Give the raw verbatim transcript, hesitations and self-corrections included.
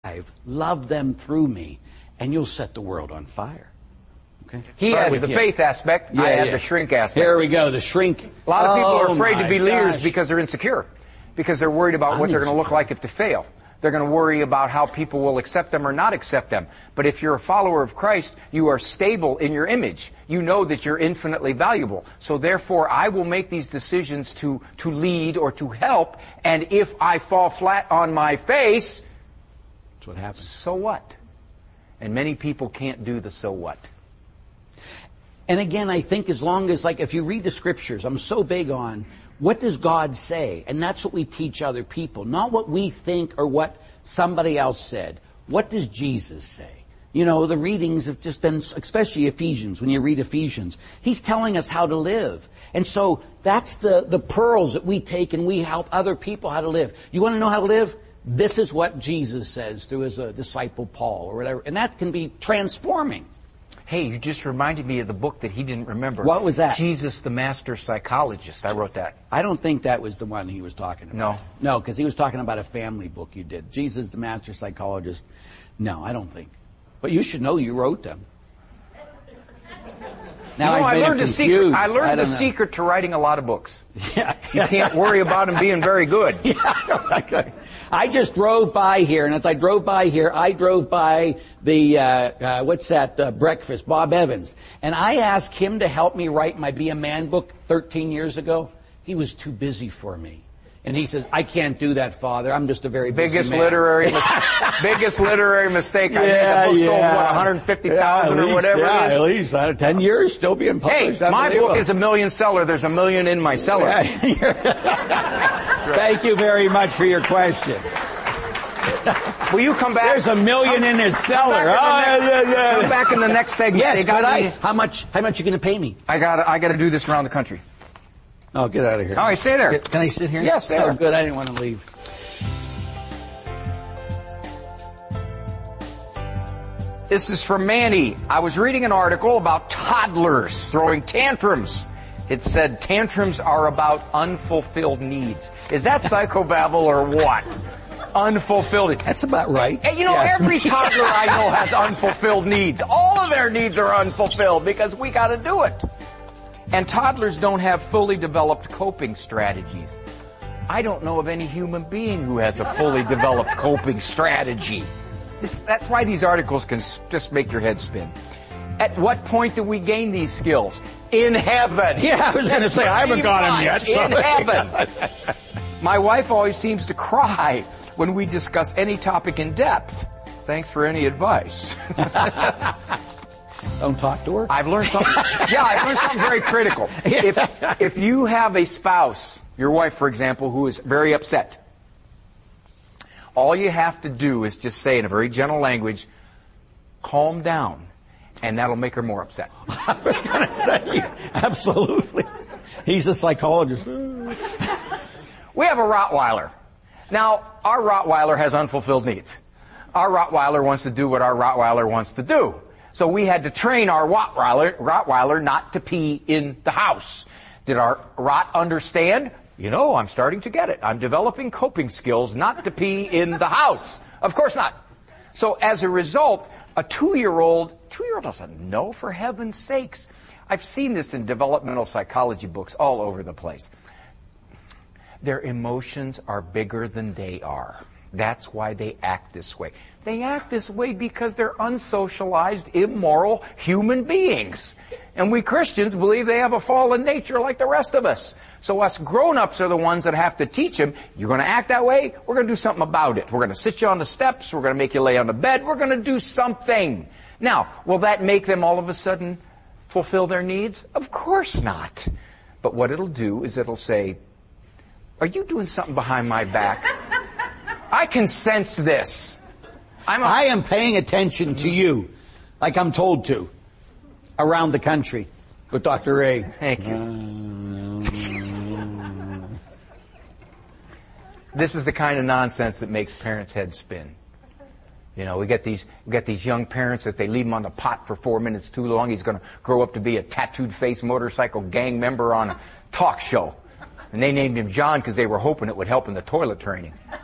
love them through me, and you'll set the world on fire. Okay? He Start has with the you. faith aspect. Yeah, I have yeah. the shrink aspect. Here we go, the shrink. A lot of people Oh, are afraid to be my leaders gosh. because they're insecure, because they're worried about I'm what they're going to look insecure. like if they fail. They're going to worry about how people will accept them or not accept them. But if you're a follower of Christ, you are stable in your image. You know that you're infinitely valuable. So therefore, I will make these decisions to, to lead or to help. And if I fall flat on my face, That's what happens. so what? And many people can't do the so what. And again, I think as long as, like, if you read the scriptures, I'm so big on what does God say? And that's what we teach other people. Not what we think or what somebody else said. What does Jesus say? You know, the readings have just been, especially Ephesians, when you read Ephesians, he's telling us how to live. And so that's the, the pearls that we take and we help other people how to live. You want to know how to live? This is what Jesus says through his uh, disciple Paul or whatever. And that can be transforming. Hey, you just reminded me of the book that he didn't remember. What was that? Jesus the Master Psychologist. I wrote that. I don't think that was the one he was talking about. No. No, because he was talking about a family book you did. Jesus, the Master Psychologist. No, I don't think. But you should know you wrote them. Now you know, I've I made learned him the secret. confused. I learned I the don't know. secret to writing a lot of books. Yeah. You can't worry about them being very good. Yeah, I just drove by here, and as I drove by here, I drove by the, uh, uh, what's that, uh, breakfast, Bob Evans. And I asked him to help me write my Be a Man book thirteen years ago. He was too busy for me. And he says, I can't do that, Father. I'm just a very busy Biggest man. literary, mis- biggest literary mistake. I Yeah, made. The book sold yeah. what, one hundred fifty thousand Yeah, at or least, whatever yeah, it is. at least uh, ten years, still being Hey, published. my book is a million seller. The's a million in my cellar. Thank you very much for your question. Will you come back? There's a million come, in his cellar. Come back, Oh, in the next, yeah, yeah. come back in the next segment. Yes, They got but I, me- how much, how much you going to pay me? I got. I got to do this around the country. Oh, get out of here. All right, stay there. Can I sit here? Yes, stay Oh, there. good. I didn't want to leave. This is from Manny. I was reading an article about toddlers throwing tantrums. It said tantrums are about unfulfilled needs. Is that psychobabble or what? Unfulfilled. That's about right. Hey, you know, Yeah. every toddler I know has unfulfilled needs. All of their needs are unfulfilled because we got to do it. And toddlers don't have fully developed coping strategies. I don't know of any human being who has a fully developed coping strategy. This, that's why these articles can s- just make your head spin. At what point do we gain these skills? In heaven. Yeah, I was going to say, I haven't Pretty got him much yet. so- In heaven. My wife always seems to cry when we discuss any topic in depth. Thanks for any advice. Don't talk to her. I've learned something. Yeah, I've learned something very critical. If, if you have a spouse, your wife, for example, who is very upset, all you have to do is just say in a very gentle language, calm down, and that'll make her more upset. I was going to say, absolutely. He's a psychologist. We have a Rottweiler. Now, our Rottweiler has unfulfilled needs. Our Rottweiler wants to do what our Rottweiler wants to do. So we had to train our Rottweiler, Rottweiler not to pee in the house. Did our Rott understand? You know, I'm starting to get it. I'm developing coping skills not to pee in the house. Of course not. So as a result, a two-year-old, two-year-old doesn't know, for heaven's sakes. I've seen this in developmental psychology books all over the place. Their emotions are bigger than they are. That's why they act this way. They act this way because they're unsocialized, immoral human beings. And we Christians believe they have a fallen nature like the rest of us. So us grown-ups are the ones that have to teach them, you're going to act that way, we're going to do something about it. We're going to sit you on the steps, we're going to make you lay on the bed, we're going to do something. Now, will that make them all of a sudden fulfill their needs? Of course not. But what it'll do is it'll say, are you doing something behind my back? I can sense this. I'm a- I am paying attention to you, like I'm told to, around the country with Doctor Ray. Thank you. This is the kind of nonsense that makes parents' heads spin. You know, we get these we get these young parents that they leave him on the pot for four minutes too long. He's going to grow up to be a tattooed face motorcycle gang member on a talk show. And they named him John because they were hoping it would help in the toilet training.